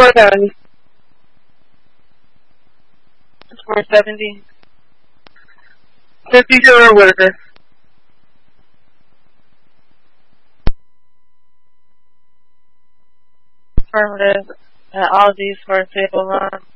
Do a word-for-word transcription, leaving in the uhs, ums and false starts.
four seventy. four seventy. fifty-two Whitaker. Affirmative. At all these for table line.